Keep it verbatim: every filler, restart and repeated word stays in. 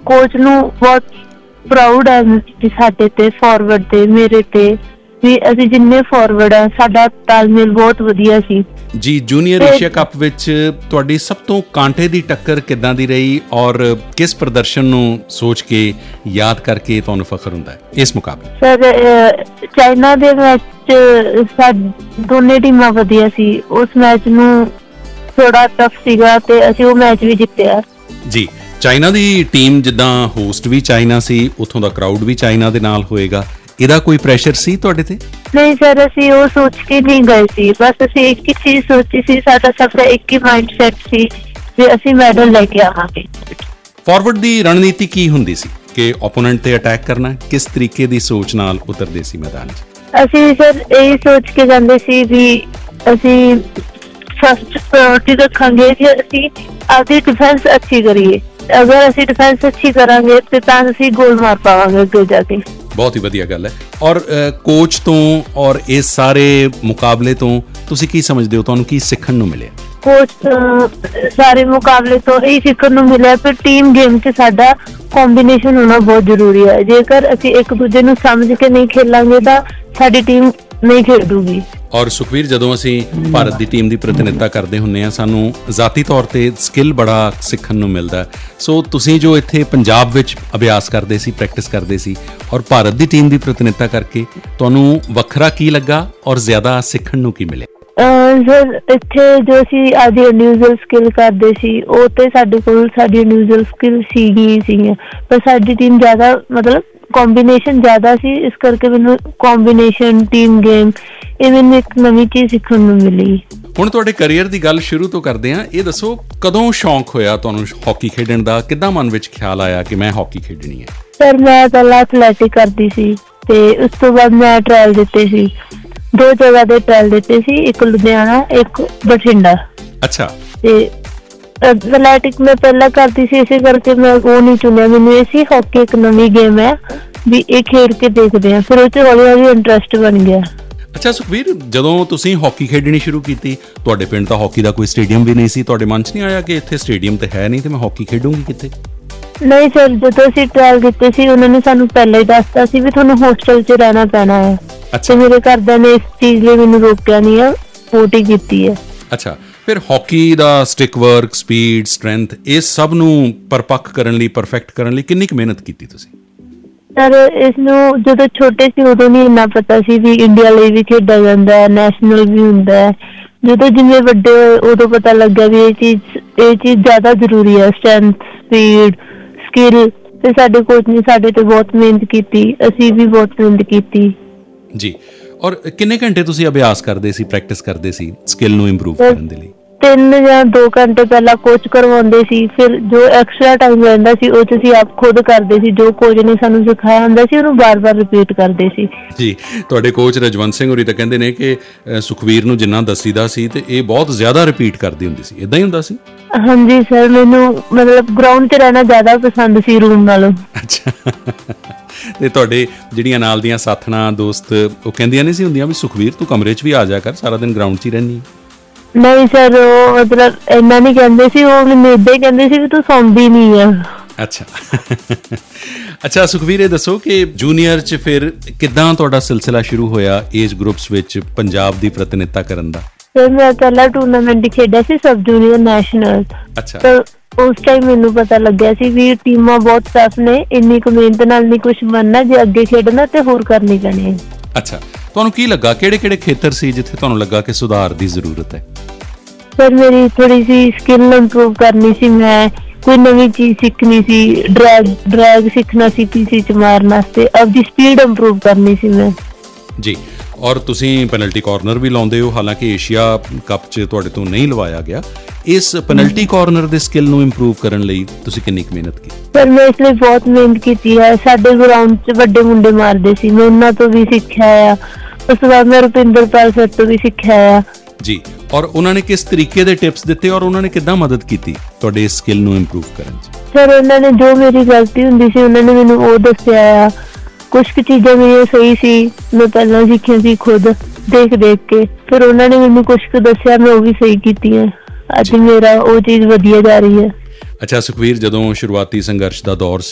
Coach ਨੂੰ ਬਹੁਤ proud ਹੈ ਵੀ ਸਾਡੇ ਤੇ, ਫਾਰਵਰਡ ਤੇ, ਮੇਰੇ ਤੇ, ਵੀ ਅਸੀਂ ਜਿੰਨੇ ਫਾਰਵਰਡ ਆ ਸਾਡਾ ਤਾਲਮੇਲ ਬਹੁਤ ਵਧੀਆ ਸੀ ਜੀ। ਜੂਨੀਅਰ ਏਸ਼ੀਆ ਕੱਪ ਵਿੱਚ ਤੁਹਾਡੀ ਸਭ ਤੋਂ ਕਾਂਟੇ ਦੀ ਟੱਕਰ ਕਿੱਦਾਂ ਦੀ ਰਹੀ ਔਰ ਕਿਸ ਪ੍ਰਦਰਸ਼ਨ ਨੂੰ ਸੋਚ ਕੇ ਯਾਦ ਕਰਕੇ ਤੁਹਾਨੂੰ ਫਖਰ ਹੁੰਦਾ ਹੈ ਇਸ ਮੁਕਾਬਲੇ? ਸਰ ਚਾਈਨਾ ਦੇ ਮੈਚ 'ਚ ਸਾਡੀ ਦੋਨੇ ਟੀਮਾਂ ਵਧੀਆ ਸੀ। ਉਸ ਮੈਚ ਨੂੰ ਥੋੜਾ ਟਫ ਸੀਗਾ ਤੇ ਅਸੀਂ ਉਹ ਮੈਚ ਵੀ ਜਿੱਤਿਆ ਜੀ। ਚਾਈਨਾ ਦੀ ਟੀਮ ਜਿੱਦਾਂ ਹੋਸਟ ਵੀ ਚਾਈਨਾ ਸੀ, ਉੱਥੋਂ ਦਾ ਕਰਾਊਡ ਵੀ ਚਾਈਨਾ ਦੇ ਨਾਲ ਹੋਏਗਾ, ਇਹਦਾ ਕੋਈ ਪ੍ਰੈਸ਼ਰ ਸੀ ਤੁਹਾਡੇ ਤੇ? ਨਹੀਂ ਸਰ, ਅਸੀਂ ਉਹ ਸੋਚ ਕੇ ਨਹੀਂ ਗਏ ਸੀ। ਬਸ ਅਸੀਂ ਇੱਕ ਹੀ ਚੀਜ਼ ਸੋਚੀ ਸੀ, ਸਾਡਾ ਸਭ ਦਾ ਇੱਕ ਹੀ ਮਾਈਂਡ ਸੈਟ ਸੀ ਵੀ ਅਸੀਂ ਮੈਡਲ ਲੈ ਕੇ ਆਵਾਂਗੇ। ਫਾਰਵਰਡ ਦੀ ਰਣਨੀਤੀ ਕੀ ਹੁੰਦੀ ਸੀ ਕਿ ਓਪੋਨੈਂਟ ਤੇ ਅਟੈਕ ਕਰਨਾ? ਕਿਸ ਤਰੀਕੇ ਦੀ ਸੋਚ ਨਾਲ ਉਤਰਦੇ ਸੀ ਮੈਦਾਨ 'ਚ? ਅਸੀਂ ਸਰ ਇਹੀ ਸੋਚ ਕੇ ਜਾਂਦੇ ਸੀ ਵੀ ਅਸੀਂ ਫਸਟ ਪ੍ਰਾਇੋਰਟੀ ਰੱਖਾਂਗੇ ਕਿ ਅਸੀਂ ਆਪਦੀ ਡਿਫੈਂਸ ਅੱਛੀ ਕਰੀਏ। ਅਗਰ ਅਸੀਂ ਡਿਫੈਂਸ ਅੱਛੀ ਕਰਾਂਗੇ ਤੇ ਤਾਂ ਅਸੀਂ ਗੋਲ ਮਾਰ ਪਾਵਾਂਗੇ ਅੱਗੇ ਜਾ ਕੇ। ਬਹੁਤ ਹੀ ਵਧੀਆ ਗੱਲ ਹੈ। ਔਰ ਕੋਚ ਤੋਂ ਔਰ ਇਸ ਸਾਰੇ ਮੁਕਾਬਲੇ ਤੋਂ ਤੁਸੀਂ ਕੀ ਸਮਝਦੇ ਹੋ, ਤੁਹਾਨੂੰ ਕੀ ਸਿੱਖਣ ਨੂੰ ਮਿਲਿਆ? ਕੋਚ ਸਾਰੇ ਮੁਕਾਬਲੇ ਤੋਂ ਇਹ ਸਿੱਖਣ ਨੂੰ ਮਿਲਿਆ ਕਿ ਟੀਮ ਗੇਮ 'ਚ ਸਾਡਾ ਕੰਬੀਨੇਸ਼ਨ ਹੋਣਾ ਬਹੁਤ ਜ਼ਰੂਰੀ ਹੈ। ਜੇਕਰ ਅਸੀਂ ਇੱਕ ਦੂਜੇ ਨੂੰ ਸਮਝ ਕੇ ਨਹੀਂ ਖੇਲਾਂਗੇ ਤਾਂ ਸਾਡੀ ਟੀਮ ਨਹੀਂ ਖੇਡੂਗੀ। ਔਰ ਸੁਖਵੀਰ, ਜਦੋਂ ਅਸੀਂ ਭਾਰਤ ਦੀ ਟੀਮ ਦੀ ਪ੍ਰਤੀਨਿਧਤਾ ਕਰਦੇ ਹੁੰਦੇ ਹਾਂ, ਸਾਨੂੰ ਜ਼ਾਤੀ ਤੌਰ ਤੇ ਸਕਿੱਲ ਬੜਾ ਸਿੱਖਣ ਨੂੰ ਮਿਲਦਾ। ਸੋ ਤੁਸੀਂ ਜੋ ਇੱਥੇ ਪੰਜਾਬ ਵਿੱਚ ਅਭਿਆਸ ਕਰਦੇ ਸੀ, ਪ੍ਰੈਕਟਿਸ ਕਰਦੇ ਸੀ, ਔਰ ਭਾਰਤ ਦੀ ਟੀਮ ਦੀ ਪ੍ਰਤੀਨਿਧਤਾ ਕਰਕੇ ਤੁਹਾਨੂੰ ਵੱਖਰਾ ਕੀ ਲੱਗਾ ਔਰ ਜ਼ਿਆਦਾ ਸਿੱਖਣ ਨੂੰ ਕੀ ਮਿਲਿਆ? ਸਰ ਇੱਥੇ ਜੋ ਅਸੀਂ ਆਪਦੀ ਇੰਡੀਵਿਜੂਅਲ ਸਕਿੱਲ ਕਰਦੇ ਸੀ, ਉਹ ਤੇ ਸਾਡੇ ਕੋਲ ਸਾਡੀ ਇੰਡੀਵਿਜੂਅਲ ਸਕਿੱਲ ਸੀਗੀ ਸੀਗੀਆਂ, ਪਰ ਸਾਡੀ ਟੀਮ ਜ਼ਿਆਦਾ ਮਤਲਬ ਕੰਬੀਨੇਸ਼ਨ ਜ਼ਿਆਦਾ ਸੀ। ਇਸ ਕਰਕੇ ਮੈਨੂੰ ਕੰਬੀਨੇਸ਼ਨ, ਟੀਮ ਗੇਮ, ਇਹ ਮੈਨੂੰ ਇੱਕ ਨਵੀਂ ਚੀਜ਼ ਸਿੱਖਣ ਨੂੰ ਮਿਲੀ। ਹੁਣ ਤੁਹਾਡੇ ਕਰੀਅਰ ਦੀ ਗੱਲ ਸ਼ੁਰੂ ਤੋਂ ਕਰਦੇ ਹਾਂ। ਇਹ ਦੱਸੋ, ਕਦੋਂ ਸ਼ੌਂਕ ਹੋਇਆ ਤੁਹਾਨੂੰ ਹਾਕੀ ਖੇਡਣ ਦਾ? ਕਿੱਦਾਂ ਮਨ ਵਿੱਚ ਖਿਆਲ ਆਇਆ ਕਿ ਮੈਂ ਹਾਕੀ ਖੇਡਣੀ ਹੈ? ਸਰ ਮੈਂ ਪਹਿਲਾਂ ਐਥਲੈਟਿਕ ਕਰਦੀ ਸੀ ਤੇ ਉਸ ਤੋਂ ਬਾਅਦ ਮੈਂ ਟਰਾਇਲ ਦਿੱਤੇ ਸੀ, ਦੋ ਜਗ੍ਹਾ ਦੇ ਟਰਾਇਲ ਦਿੱਤੇ ਸੀ, ਇੱਕ ਲੁਧਿਆਣਾ, ਇੱਕ ਬਠਿੰਡਾ। ਅੱਛਾ। ਤੇ ਐਥਲੈਟਿਕ ਮੈਂ ਪਹਿਲਾਂ ਕਰਦੀ ਸੀ, ਇਸੇ ਕਰਕੇ ਮੈਂ ਉਹ ਨਹੀਂ ਚੁਣਿਆ। ਮੈਨੂੰ ਇਹ ਸੀ ਹਾਕੀ ਇੱਕ ਨਵੀਂ ਗੇਮ ਹੈ ਵੀ ਇਹ ਖੇਡ ਕੇ ਦੇਖਦੇ ਆ, ਫਿਰ ਉਹ 'ਚ ਹੌਲੀ ਹੌਲੀ ਇੰਟਰਸਟ ਬਣ ਗਿਆ। ਅੱਛਾ ਸੁਖਵੀਰ, ਜਦੋਂ ਤੁਸੀਂ ਹਾਕੀ ਖੇਡਣੀ ਸ਼ੁਰੂ ਕੀਤੀ, ਤੁਹਾਡੇ ਪਿੰਡ ਤਾਂ ਹਾਕੀ ਦਾ ਕੋਈ ਸਟੇਡੀਅਮ ਵੀ ਨਹੀਂ ਸੀ, ਤੁਹਾਡੇ ਮਨ 'ਚ ਨਹੀਂ ਆਇਆ ਕਿ ਇੱਥੇ ਸਟੇਡੀਅਮ ਤੇ ਹੈ ਨਹੀਂ ਤੇ ਮੈਂ ਹਾਕੀ ਖੇਡੂੰਗੀ ਕਿੱਥੇ? ਨਹੀਂ ਸਰ, ਜਦੋਂ ਅਸੀਂ ਟਰਾਇਲ ਦਿੱਤੇ ਸੀ ਉਹਨਾਂ ਨੇ ਸਾਨੂੰ ਪਹਿਲਾਂ ਹੀ ਦੱਸਤਾ ਸੀ ਵੀ ਤੁਹਾਨੂੰ ਹੋਸਟਲ 'ਚ ਰਹਿਣਾ ਪੈਣਾ ਹੈ। ਤੇ ਮੇਰੇ ਘਰਦਿਆਂ ਨੇ ਇਸ ਚੀਜ਼ ਲਈ ਮੈਨੂੰ ਰੋਕਿਆ ਨਹੀਂ ਹੈ, ਸਪੋਰਟ ਹੀ ਕੀਤੀ ਹੈ। ਅੱਛਾ, ਫਿਰ ਹਾਕੀ ਦਾ ਸਟਿਕ ਵਰਕ, ਸਪੀਡ, ਸਟਰੈਂਥ, ਇਸ ਸਭ ਨੂੰ ਪਰਪੱਕ ਕਰਨ ਲਈ, ਪਰਫੈਕਟ ਕਰਨ ਲਈ ਕਿੰਨੀ ਕੁ ਮਿਹਨਤ ਕੀਤੀ ਤੁਸੀਂ? ਸਰ ਇਸਨੂੰ ਜਦੋਂ ਛੋਟੇ ਸੀ ਉਦੋਂ ਨਹੀਂ ਇੰਨਾ ਪਤਾ ਸੀ ਵੀ ਇੰਡੀਆ ਲਈ ਵੀ ਖੇਡਿਆ ਜਾਂਦਾ ਹੈ, ਨੈਸ਼ਨਲ ਵੀ ਹੁੰਦਾ ਹੈ। ਜਦੋਂ ਜਿਵੇਂ ਵੱਡੇ ਹੋਏ ਉਦੋਂ ਪਤਾ ਲੱਗਿਆ ਵੀ ਇਹ ਚੀਜ਼ ਇਹ ਚੀਜ਼ ਜ਼ਿਆਦਾ ਜ਼ਰੂਰੀ ਹੈ, ਸਟਰੈਂਥ, ਸਪੀਡ, ਸਕਿੱਲ। ਤੇ ਸਾਡੇ ਕੋਚ ਨੇ ਸਾਡੇ ਤੇ ਬਹੁਤ ਮਿਹਨਤ ਕੀਤੀ, ਅਸੀਂ ਵੀ ਬਹੁਤ ਮਿਹਨਤ ਕੀਤੀ ਜੀ। ਔਰ ਕਿੰਨੇ ਘੰਟੇ ਤੁਸੀਂ ਅਭਿਆਸ ਕਰਦੇ ਸੀ, ਪ੍ਰੈਕਟਿਸ ਕਰਦੇ ਸੀ ਸਕਿੱਲ ਨੂੰ ਇੰਪਰੂਵ ਕਰਨ ਦੇ ਲਈ? ਤਿੰਨ ਜਾਂ ਦੋ ਘੰਟੇ ਪਹਿਲਾਂ ਕੋਚ ਕਰਵਾਉਂਦੇ ਸੀ, ਫਿਰ ਜੋ ਐਕਸਟਰਾ ਟਾਈਮ ਰਹਿੰਦਾ ਸੀ ਉਹ 'ਚ ਅਸੀਂ ਆਪ ਖੁਦ ਕਰਦੇ ਸੀ। ਜੋ ਕੋਚ ਨੇ ਸਾਨੂੰ ਸਿਖਾਇਆ ਹੁੰਦਾ ਸੀ ਉਹਨੂੰ ਬਾਰ-ਬਾਰ ਰਿਪੀਟ ਕਰਦੇ ਸੀ ਜੀ। ਤੁਹਾਡੇ ਕੋਚ ਰਜਵੰਤ ਸਿੰਘ ਹੋਰੀ ਤਾਂ ਕਹਿੰਦੇ ਨੇ ਕਿ ਸੁਖਵੀਰ ਨੂੰ ਜਿੰਨਾ ਦੱਸੀਦਾ ਸੀ ਤੇ ਇਹ ਬਹੁਤ ਜ਼ਿਆਦਾ ਰਿਪੀਟ ਕਰਦੀ ਹੁੰਦੀ ਸੀ, ਏਦਾਂ ਹੀ ਹੁੰਦਾ ਸੀ? ਹਾਂਜੀ ਸਰ, ਮੈਨੂੰ ਮਤਲਬ ਗਰਾਊਂਡ 'ਚ ਰਹਿਣਾ ਜ਼ਿਆਦਾ ਪਸੰਦ ਸੀ ਰੂਮ ਨਾਲੋਂ। ਅੱਛਾ। ਤੇ ਤੁਹਾਡੇ ਜਿਹੜੀਆਂ ਨਾਲ ਦੀਆਂ ਸਾਥਣਾਂ, ਦੋਸਤ, ਉਹ ਕਹਿੰਦੀਆਂ ਨਹੀਂ ਸੀ ਹੁੰਦੀਆਂ ਵੀ ਸੁਖਵੀਰ ਤੂੰ ਕਮਰੇ 'ਚ ਵੀ ਆ ਜਾ ਕਰ, ਸਾਰਾ ਦਿਨ ਗਰਾਊਂਡ 'ਚ ਹੀ ਰਹਿੰਦੀ? ਨਹੀਂ ਸਰ, ਉਹ ਮਤਲਬ ਇੰਨਾ ਨਹੀਂ ਕਹਿੰਦੇ ਸੀ, ਉਹ ਮੈਨੂੰ ਏਦਾਂ ਹੀ ਕਹਿੰਦੇ ਸੀ ਵੀ ਤੂੰ ਸੌਂਦੀ ਨਹੀਂ ਆ। ਅੱਛਾ। ਅੱਛਾ ਸੁਖਵੀਰ, ਇਹ ਦੱਸੋ ਕਿ ਜੂਨੀਅਰ 'ਚ ਫਿਰ ਕਿੱਦਾਂ ਤੁਹਾਡਾ ਸਿਲਸਿਲਾ ਸ਼ੁਰੂ ਹੋਇਆ ਏਜ ਗਰੁੱਪਸ ਵਿੱਚ ਪੰਜਾਬ ਦੀ ਪ੍ਰਤੀਨਿਧਤਾ ਕਰਨ ਦਾ? ਸਰ ਮੈਂ ਪਹਿਲਾਂ ਟੂਰਨਾਮੈਂਟ ਖੇਡਿਆ ਸੀ, ਸਬ ਜੂਨੀਅਰ ਨੈਸ਼ਨਲ। ਅੱਛਾ। ਤਾਂ ਉਸ ਟਾਈਮ ਮੈਨੂੰ ਪਤਾ ਲੱਗਿਆ ਸੀ ਵੀ ਟੀਮਾਂ ਬਹੁਤ ਟਫ ਨੇ, ਇੰਨੀ ਕੁ ਮਿਹਨਤ ਨਾਲ ਨਹੀਂ ਕੁਛ ਬਣਨਾ, ਜੇ ਅੱਗੇ ਖੇਡਣਾ ਤੇ ਹੋਰ ਕਰਨੀ ਪੈਣੀ ਹੈ। ਅੱਛਾ, ਤੁਹਾਨੂੰ ਕੀ ਲੱਗਾ, ਕਿਹੜੇ ਕਿਹੜੇ ਖੇਤਰ ਸੀ ਜਿੱਥੇ ਤੁਹਾਨੂੰ ਲੱਗਾ ਕਿ ਸੁਧਾਰ ਦੀ ਜ਼ਰੂਰਤ ਹੈ? ਸਰ ਮੇਰੀ ਥੋੜੀ ਸੀ ਸਕਿੱਲ ਇੰਪਰੂਵ ਕਰਨੀ ਸੀ, ਮੈਂ ਕੋਈ ਨਵੀਂ ਚੀਜ਼ ਸਿੱਖਣੀ ਸੀ, ਡਰੈਗ ਡਰੈਗ ਸਿੱਖਣਾ ਸੀ ਪੀਸੀ 'ਚ ਮਾਰਨ ਵਾਸਤੇ, ਆਪਦੀ ਸਪੀਡ ਇੰਪਰੂਵ ਕਰਨੀ ਸੀ ਮੈਂ ਜੀ। ਔਰ ਤੁਸੀਂ ਪੈਨਲਟੀ ਕਾਰਨਰ ਵੀ ਲਾਉਂਦੇ ਹੋ, ਹਾਲਾਂਕਿ ਏਸ਼ੀਆ ਕੱਪ 'ਚ ਤੁਹਾਡੇ ਤੋਂ ਨਹੀਂ ਲਵਾਇਆ ਗਿਆ। ਇਸ ਪੈਨਲਟੀ ਕਾਰਨਰ ਦੇ ਸਕਿੱਲ ਨੂੰ ਇੰਪਰੂਵ ਕਰਨ ਲਈ ਤੁਸੀਂ ਕਿੰਨੀ ਕੁ ਮਿਹਨਤ ਕੀਤੀ? ਸਰ ਮੈਂ ਇਸ ਲਈ ਬਹੁਤ ਮਿਹਨਤ ਕੀਤੀ ਹੈ। ਸਾਡੇ ਗਰਾਊਂਡ 'ਚ ਵੱਡੇ ਮੁੰਡੇ ਮਾਰਦੇ ਸੀ, ਮੈਂ ਉਹਨਾਂ ਤੋਂ ਵੀ ਸਿੱਖਿਆ ਆ। ਉਸ ਤੋਂ ਬਾਅਦ ਮੈਂ ਰੁਪਿੰਦਰ ਪਾਲ ਸਰ ਤੋਂ ਵੀ ਸਿੱਖਿਆ ਆ ਜੀ। ਔਰ ਉਹਨਾਂ ਨੇ ਕਿਸ ਤਰੀਕੇ ਦੇ ਟਿਪਸ ਦਿੱਤੇ ਔਰ ਉਹਨਾਂ ਨੇ ਕਿੱਦਾਂ ਮਦਦ ਕੀਤੀ ਤੁਹਾਡੇ ਇਸ ਸਕਿੱਲ ਨੂੰ ਇੰਪਰੂਵ ਕਰਨ 'ਚ? ਸਰ ਉਹਨਾਂ ਨੇ ਜੋ ਮੇਰੀ ਗਲਤੀ ਹੁੰਦੀ ਸੀ ਉਹਨਾਂ ਨੇ ਮੈਨੂੰ ਉਹ ਦੱਸਿਆ ਆ। ਕੁਛ ਕੁ ਚੀਜ਼ਾਂ ਮੇਰੀਆਂ ਸਹੀ ਸੀ, ਮੈਂ ਪਹਿਲਾਂ ਸਿੱਖੀਆਂ ਸੀ ਖੁਦ ਦੇਖ ਦੇਖ ਕੇ, ਫਿਰ ਉਹਨਾਂ ਨੇ ਮੈਨੂੰ ਕੁਛ ਕੁ ਦੱਸਿਆ, ਮੈਂ ਉਹ ਵੀ ਸਹੀ ਕੀਤੀਆਂ। ਅੱਜ ਮੇਰਾ ਉਹ ਚੀਜ਼ ਵਧੀਆ ਜਾ ਰਹੀ ਹੈ। ਅੱਛਾ ਸੁਖਵੀਰ, ਜਦੋਂ ਸ਼ੁਰੂਆਤੀ ਸੰਘਰਸ਼ ਦਾ ਦੌਰ